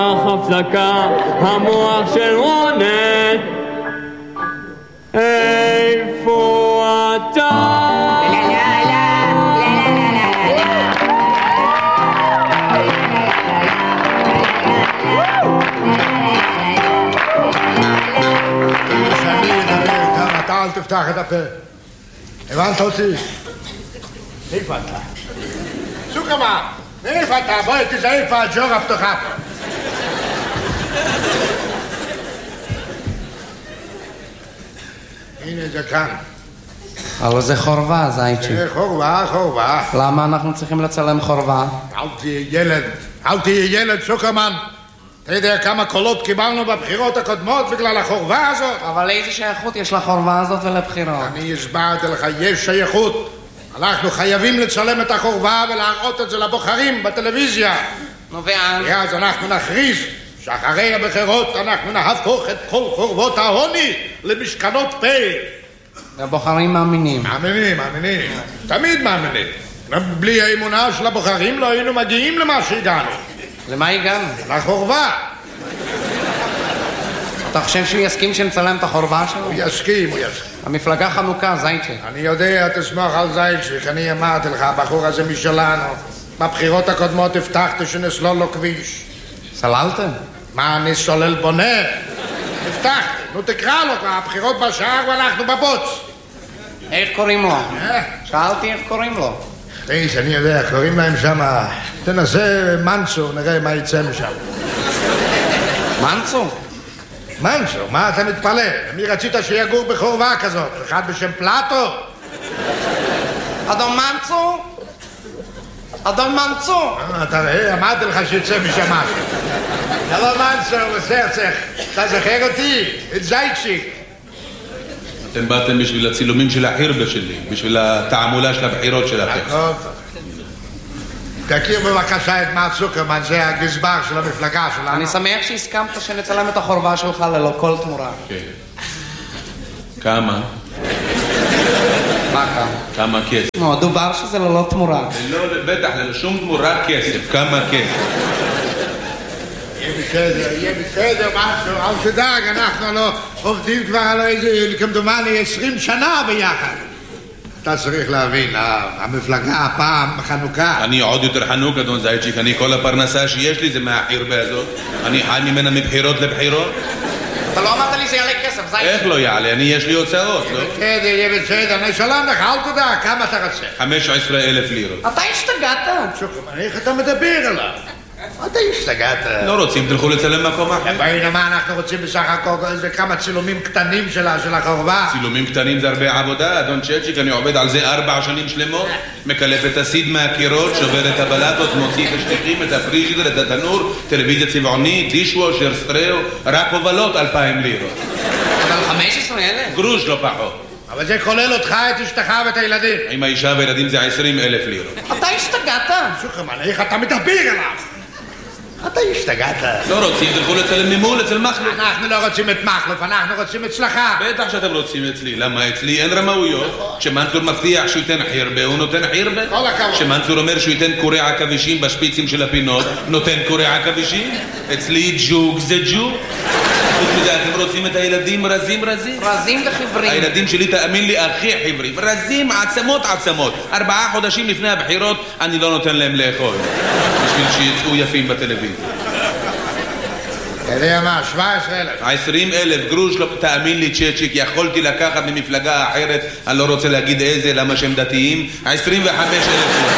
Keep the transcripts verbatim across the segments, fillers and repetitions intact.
הפסקה, המוח של רונן, איפה אתה? שאני אדבר גם, אתה אל תפתח את הפה. הבנת אותי? איפה אתה? סוכמה, איפה אתה? בואי תזהה איפה הג'ורה פתוחה פה. הנה זה כאן. אבל זה חורבה, זייצ'י. זה חורבה, חורבה. למה אנחנו צריכים לצלם חורבה? אל תהיה ילד, אל תהיה ילד, סוכרמן. אתה יודע כמה קולות קיבלנו בבחירות הקודמות בגלל החורבה הזאת? אבל איזה שייכות יש לחורבה הזאת ולבחירות? אני הסברתי לך, יש שייכות. אנחנו חייבים לצלם את החורבה ולהראות את זה לבוחרים בטלוויזיה. נו ואז? אז אנחנו נכריז שאחרי הבחירות אנחנו נהפוך את כל חורבות העוני למשכנות פה. הבוחרים מאמינים. מאמינים, מאמינים. תמיד מאמינים. בלי האמונה של הבוחרים לא היינו מגיעים למה שהגענו. למה הגענו? לחורבה. אתה חושב שהוא יסכים שנצלם את החורבה שלו? הוא יסכים, הוא יסכים. המפלגה חנוכה, זייצ'י. אני יודע, תסמוך על זייצ'י. אני אמרתי לך, הבחור הזה משלנו. בבחירות הקודמות הבטחתי שנסלול לו כביש. סללתם? מה, אני סולל בונה? הבטחתי. נו תקרא לו, הבחירות בשער ואנחנו בבוץ. איך קוראים לו? שאלתי איך קוראים לו. איזה, אני יודע, קוראים להם שם, תנסה מנצו, נראה מה יצא משם. מנצו? מנצו, מה אתה מתפלא? מי רצית שיגור בחורבה כזאת? אחד בשם פלטו? אדון מנצו? אדון מנצו? אתה רואה, אמרתי לך שיצא משם משהו. הלו מנצו, בסרצך, אתה זוכר אותי? את זייצ'יק. אתם באתם בשביל הצילומים של החירבה שלי, בשביל התעמולה של הבחירות שלכם. תכיר בבקשה את מר צוקרמן, זה הגזבר של המפלגה שלנו. אני שמח שהסכמת שנצלם את החורבה שלך ללא כל תמורה. כן. כמה? מה כמה? כמה כסף? נו, דובר שזה ללא תמורה. לא, בטח, ללא שום תמורה כסף. כמה כסף? יהיה בסדר, יהיה בסדר, משהו, אל תדאג, אנחנו לא עובדים כבר על איזה, כמדומני, עשרים שנה ביחד. אתה צריך להבין, המפלגה הפעם חנוכה. אני עוד יותר חנוק, אדון זייצ'יק, אני כל הפרנסה שיש לי זה מהחירבה הזאת. אני חי ממנה מבחירות לבחירות. אתה לא אמרת לי זה יעלה כסף, זייצ'יק. איך לא יעלה? אני יש לי הוצאות, לא? בסדר, יהיה בסדר, אני שלום לך, אל תדאג, כמה אתה רוצה? חמש עשרה אלף לירות. אתה השתגעת? שוקרמן, איך אתה מדבר עליו? אתה השתגעת. לא רוצים, תלכו לצלם מקום אחר. בעינה מה אנחנו רוצים בסך הכל, זה כמה צילומים קטנים של החורבה. צילומים קטנים זה הרבה עבודה, אדון צ'צ'יק, אני עובד על זה ארבע שנים שלמות. מקלף את הסיד מהקירות, שובר את הבלטות, מוציא את השטיחים, את הפריג'ידר, את התנור, טלוויזיה צבעונית, דישוושר, סטריאו, רק הובלות אלפיים לירות. אבל חמש עשרה אלף? גרוש לא פחות. אבל זה כולל אותך, את אשתך ואת הילדים. עם האישה והילדים זה עשרים אלף לירות. אתה השתגעת? שוקרמן, איך אתה מדבר עליו? אתה השתגעת. לא רוצים, תלכו לצלם ממול, אצל מחלוף. אנחנו לא רוצים את מחלוף, אנחנו רוצים אצלך. בטח שאתם רוצים אצלי. למה אצלי אין רמאויות? כשמנצור מבטיח שהוא ייתן חירבה, הוא נותן חירבה. כל הכבוד. כשמנצור אומר שהוא ייתן קורי עכבישים בשפיצים של הפינות, נותן קורי עכבישים. אצלי ג'וג זה ג'וג. חוץ מזה, אתם רוצים את הילדים רזים רזים? רזים וחיוורים. הילדים שלי, תאמין לי, הכי חיוורים. רזים, עצמות עצמות. ארבעה חודשים לפני הבחירות, אני לא נותן להם לאכול. בשביל שיצאו יפים בטלוויזיה. אתה יודע מה, שבע עשרה אלף. עשרים אלף גרוש, לא, תאמין לי צ'צ'יק, יכולתי לקחת ממפלגה אחרת, אני לא רוצה להגיד איזה, למה שהם דתיים, עשרים וחמש אלף.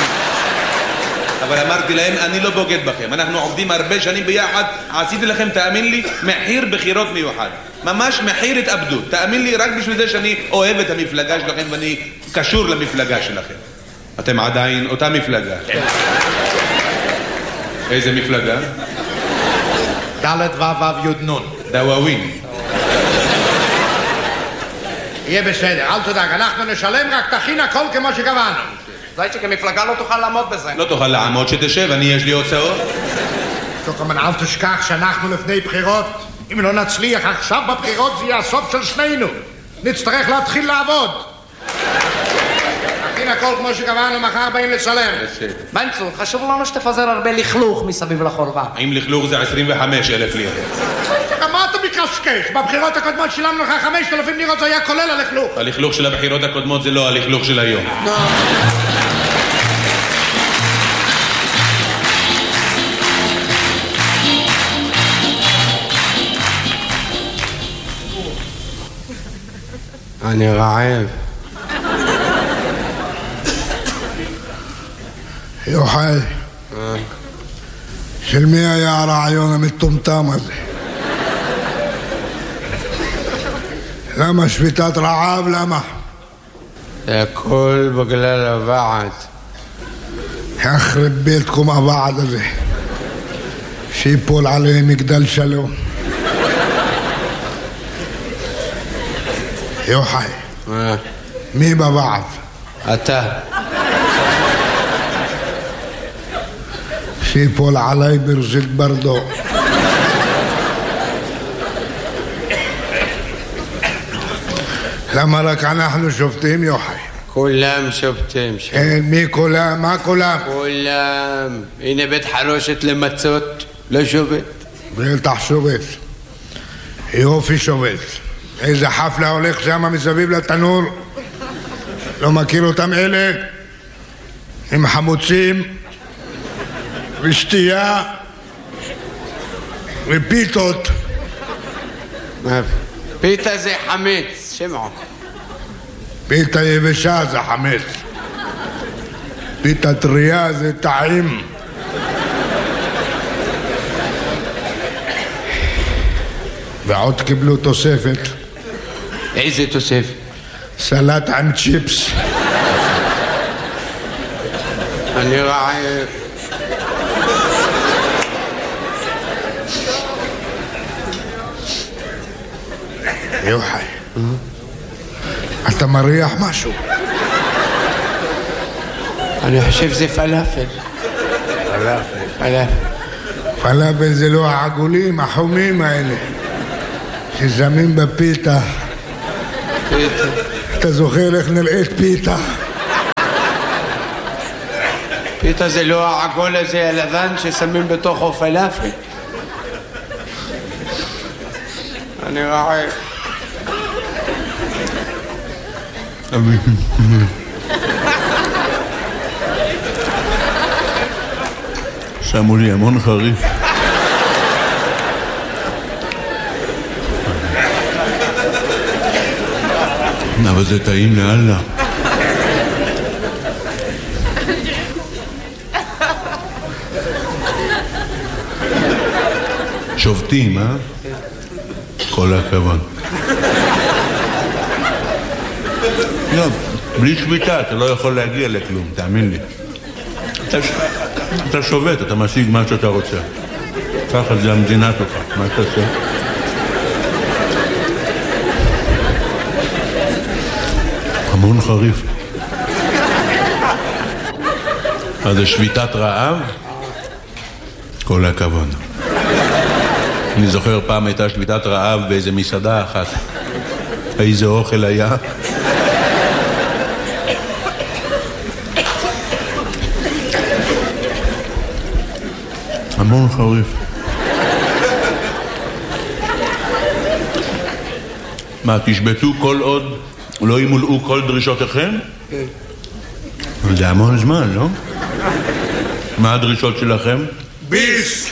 אבל אמרתי להם, אני לא בוגד בכם, אנחנו עובדים הרבה שנים ביחד, עשיתי לכם, תאמין לי, מחיר בחירות מיוחד. ממש מחיר התאבדות. תאמין לי, רק בשביל זה שאני אוהב את המפלגה שלכם ואני קשור למפלגה שלכם. אתם עדיין אותה מפלגה. איזה מפלגה? דלת וו יוד נון. דוואווין. יהיה בסדר, אל תדאג, אנחנו נשלם, רק תכין הכל כמו שקבענו. זייצ'יק, המפלגה לא תוכל לעמוד בזה. לא תוכל לעמוד, שתשב, אני יש לי הוצאות. שוקרמן, אל תשכח שאנחנו לפני בחירות. אם לא נצליח עכשיו בבחירות זה יהיה הסוף של שנינו. נצטרך להתחיל לעבוד. נכין הכל כמו שקבענו, מחר באים לצלם. בן צור, חשוב לנו שתפזר הרבה לכלוך מסביב לחורבה. האם לכלוך זה עשרים וחמישה אלף לירות? מה אתה מקשקש? בבחירות הקודמות שילמנו לך חמשת אלפים לירות, זה היה כולל הלכלוך. הלכלוך של הבחירות הקודמות זה לא הלכלוך של היום. אני רעב. יוחאי, של מי היה הרעיון המטומטם הזה? למה שביתת רעב? למה? זה הכל בגלל הוועד. יחרב ביתכם הוועד הזה, שיפול עליהם מגדל שלום. יוחאי, מי בוועד? אתה. שיפול עליי ברזיל ברדו. למה רק אנחנו שופטים, יוחאי? כולם שובתים שם. כן, מי כולם? מה כולם? כולם. הנה בית חרושת למצות, לא שובת. בטח שובת. יופי שובת. איזה חפלה הולך שם מסביב לתנור. לא מכיר אותם אלה? עם חמוצים ושתייה ופיתות. פיתה זה חמץ, שמעו. פיתה יבשה זה חמץ. פיתה טריה זה טעים. ועוד קיבלו תוספת. איזה תוספת? סלט עם צ'יפס. אני רעב. יוחאי, אתה מריח משהו? אני חושב שזה פלאפל. פלאפל. פלאפל. פלאפל זה לא העגולים, החומים האלה ששמים בפיתה. פיתה. אתה זוכר איך נראית פיתה? פיתה זה לא העגול הזה הלבן ששמים בתוכו פלאפל. אני רעב. שמו לי המון חריף. אבל זה טעים לאללה. שובתים, אה? כל הכבוד. לא, בלי שביתה אתה לא יכול להגיע לכלום, תאמין לי. אתה, אתה שובת, אתה משיג מה שאתה רוצה. ככה זה המדינה שלך, מה אתה עושה? המון חריף. אז זה שביתת רעב? כל הכבוד. אני זוכר פעם הייתה שביתת רעב באיזה מסעדה אחת. איזה אוכל היה? המון חריף. מה, תשבתו כל עוד לא ימולאו כל דרישותיכם? כן. זה המון זמן, לא? מה הדרישות שלכם? ביס!